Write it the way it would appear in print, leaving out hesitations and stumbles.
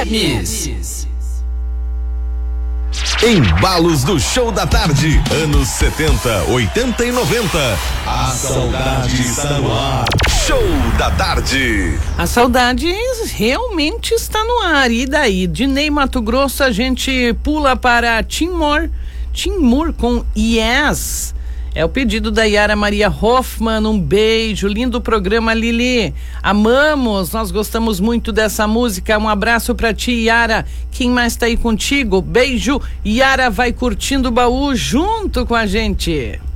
Hermes. Embalos do Show da Tarde, anos 70, 80 e 90. A saudade está no ar. Show da Tarde. A saudade realmente está no ar. E daí, de Ney Mato Grosso, a gente pula para Tim Moore com Yes. É o pedido da Yara Maria Hoffman. Um beijo, lindo programa, Lili. Amamos, nós gostamos muito dessa música. Um abraço pra ti, Yara. Quem mais tá aí contigo? Beijo. Yara vai curtindo o baú junto com a gente.